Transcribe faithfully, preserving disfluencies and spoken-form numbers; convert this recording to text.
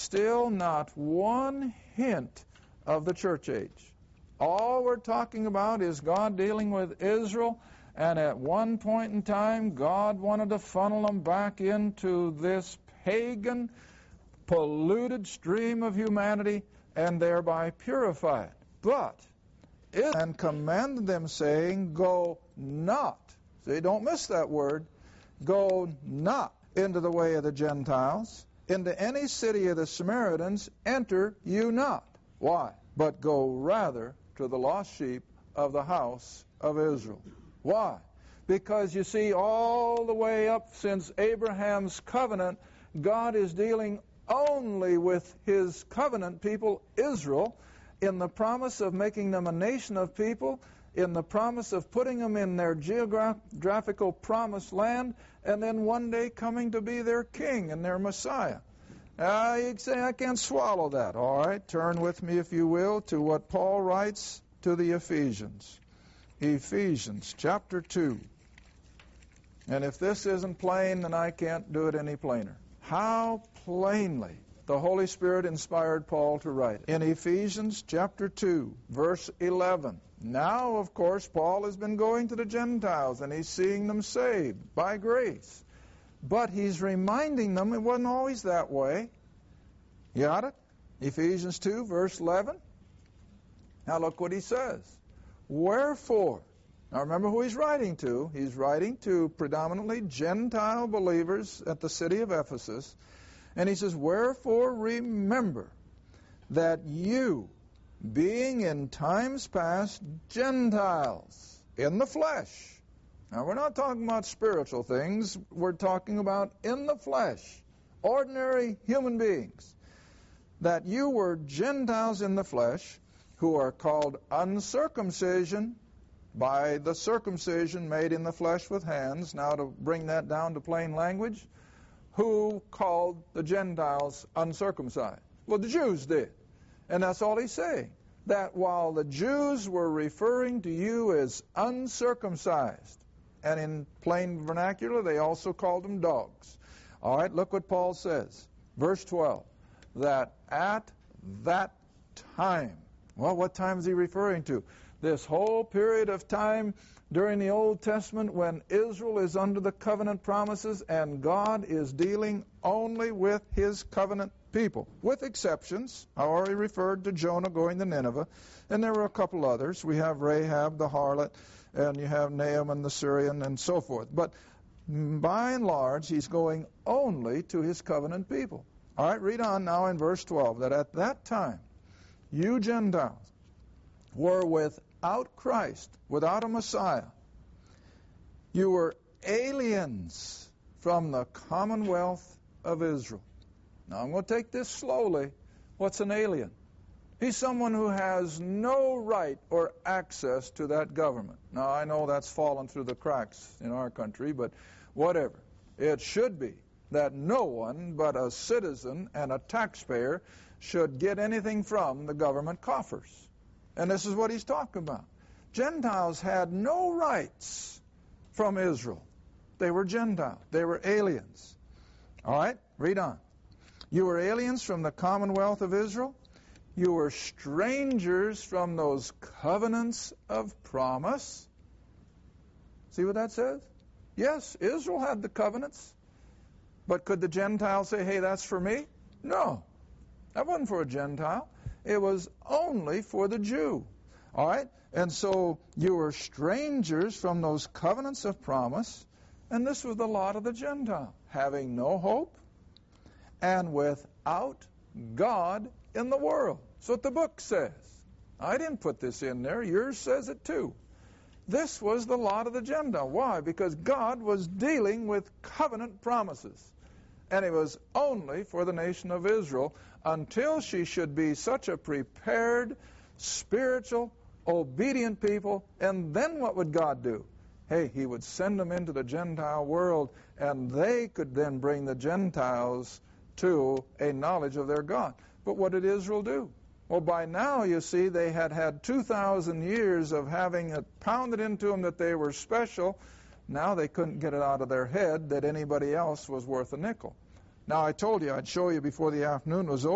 still not one hint of the church age. All we're talking about is God dealing with Israel, and at one point in time, God wanted to funnel them back into this pagan, polluted stream of humanity and thereby purify it. But, it and commanded them, saying, go not. See, don't miss that word. Go not into the way of the Gentiles. Into any city of the Samaritans enter you not. Why? But go rather to the lost sheep of the house of Israel. Why? Because you see, all the way up since Abraham's covenant, God is dealing only with his covenant people, Israel, in the promise of making them a nation of people, in the promise of putting them in their geographical promised land, and then one day coming to be their king and their Messiah. Uh, you'd say, I can't swallow that. All right, turn with me, if you will, to what Paul writes to the Ephesians. Ephesians chapter two. And if this isn't plain, then I can't do it any plainer. How plainly the Holy Spirit inspired Paul to write it. In Ephesians chapter two, verse eleven. Now, of course, Paul has been going to the Gentiles, and he's seeing them saved by grace. But he's reminding them it wasn't always that way. You got it? Ephesians two, verse eleven. Now look what he says. Wherefore, now remember who he's writing to. He's writing to predominantly Gentile believers at the city of Ephesus. And he says, wherefore remember that you, being in times past Gentiles in the flesh. Now, we're not talking about spiritual things. We're talking about in the flesh, ordinary human beings. That you were Gentiles in the flesh, who are called uncircumcision by the circumcision made in the flesh with hands. Now, to bring that down to plain language, who called the Gentiles uncircumcised? Well, the Jews did. And that's all he's saying. That while the Jews were referring to you as uncircumcised, and in plain vernacular, they also called them dogs. All right, look what Paul says. Verse twelve. That at that time. Well, what time is he referring to? This whole period of time during the Old Testament when Israel is under the covenant promises and God is dealing only with his covenant people, with exceptions. I already referred to Jonah going to Nineveh, and there were a couple others. We have Rahab the harlot, and you have Naaman the Syrian, and so forth. But by and large, he's going only to his covenant people. All right, read on now in verse twelve, that at that time, you Gentiles were without Christ, without a Messiah. You were aliens from the commonwealth of Israel. Now, I'm going to take this slowly. What's an alien? He's someone who has no right or access to that government. Now, I know that's fallen through the cracks in our country, but whatever. It should be that no one but a citizen and a taxpayer should get anything from the government coffers. And this is what he's talking about. Gentiles had no rights from Israel. They were Gentiles. They were aliens. All right, read on. You were aliens from the commonwealth of Israel. You were strangers from those covenants of promise. See what that says? Yes, Israel had the covenants. But could the Gentile say, hey, that's for me? No. That wasn't for a Gentile. It was only for the Jew. All right? And so you were strangers from those covenants of promise. And this was the lot of the Gentile, having no hope and without God in the world. That's what the book says. I didn't put this in there. Yours says it too. This was the lot of the Gentile. Why? Because God was dealing with covenant promises. And it was only for the nation of Israel until she should be such a prepared, spiritual, obedient people. And then what would God do? Hey, he would send them into the Gentile world, and they could then bring the Gentiles to a knowledge of their God. But what did Israel do? Well, by now, you see, they had had two thousand years of having it pounded into them that they were special. Now they couldn't get it out of their head that anybody else was worth a nickel. Now, I told you I'd show you before the afternoon was over.